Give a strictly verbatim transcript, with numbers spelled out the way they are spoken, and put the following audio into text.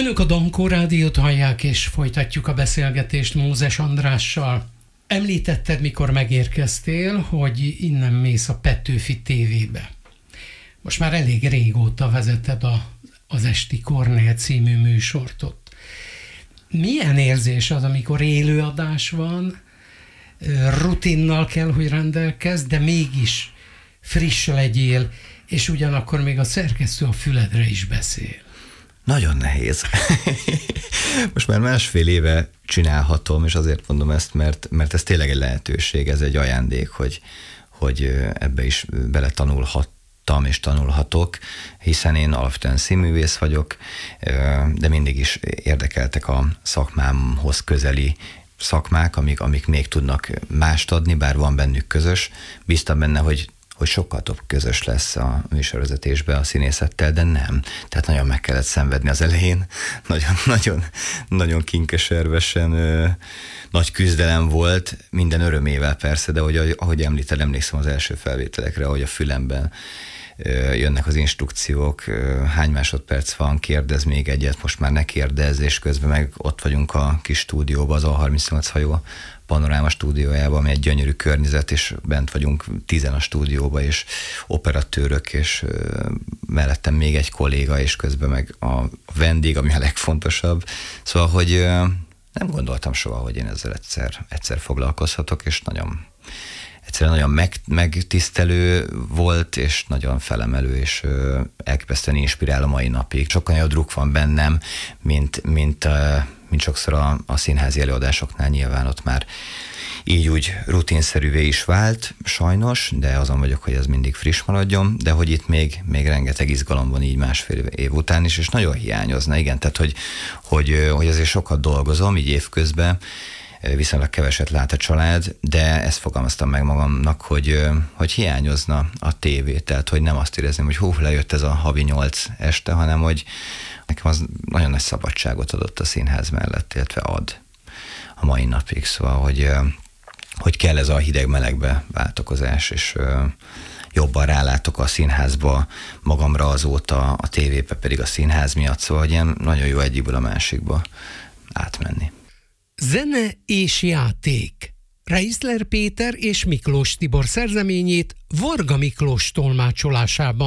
Önök a Dankó Rádiót hallják, és folytatjuk a beszélgetést Mózes Andrással. Említetted, mikor megérkeztél, hogy innen mész a Petőfi tévébe. Most már elég régóta vezeted a, az Esti Kornél című műsort ott. Milyen érzés az, amikor élőadás van, rutinnal kell, hogy rendelkezz, de mégis friss legyél, és ugyanakkor még a szerkesztő a füledre is beszél? Nagyon nehéz. Most már másfél éve csinálhatom, és azért mondom ezt, mert, mert ez tényleg egy lehetőség, ez egy ajándék, hogy, hogy ebbe is beletanulhattam és tanulhatok, hiszen én alapvetően színművész vagyok, de mindig is érdekeltek a szakmámhoz közeli szakmák, amik, amik még tudnak mást adni, bár van bennük közös. Bíztam benne, hogy hogy sokkal több közös lesz a műsorvezetésben a színészettel, de nem. Tehát nagyon meg kellett szenvedni az elején, nagyon, nagyon, nagyon kinkeservesen, ö, nagy küzdelem volt, minden örömével persze, de hogy, ahogy említed, emlékszem az első felvételekre, hogy a fülemben ö, jönnek az instrukciók, ö, hány másodperc van, kérdez még egyet, most már ne kérdezz, és közben meg ott vagyunk a kis stúdióban, az A harmincnyolc hajó Panoráma stúdiójában, ami egy gyönyörű környezet, és bent vagyunk tízen a stúdióba, és operatőrök, és ö, mellettem még egy kolléga, és közben meg a vendég, ami a legfontosabb. Szóval, hogy ö, nem gondoltam soha, hogy én ezzel egyszer, egyszer foglalkozhatok, és nagyon, egyszerűen nagyon meg, megtisztelő volt, és nagyon felemelő, és ö, elképesztően inspirál a mai napig. Sokkal nagyobb druk van bennem, mint, mint ö, mint sokszor a, a színházi előadásoknál, nyilván ott már így úgy rutinszerűvé is vált, sajnos, de azon vagyok, hogy ez mindig friss maradjon, de hogy itt még, még rengeteg izgalom van így másfél év után is, és nagyon hiányozna, igen, tehát hogy, hogy, hogy azért sokat dolgozom, így évközben, viszonylag keveset lát a család, de ezt fogalmaztam meg magamnak, hogy, hogy hiányozna a tévé, tehát hogy nem azt érezném, hogy hú, lejött ez a havi nyolc este, hanem hogy nekem az nagyon nagy szabadságot adott a színház mellett, illetve ad a mai napig, szóval, hogy, hogy kell ez a hideg-melegbe váltakozás, és jobban rálátok a színházba magamra azóta, a tévébe pedig a színház miatt, szóval, hogy ilyen nagyon jó egyikből a másikba átmenni. Zene és játék. Reisler Péter és Miklós Tibor szerzeményét Varga Miklós tolmácsolásában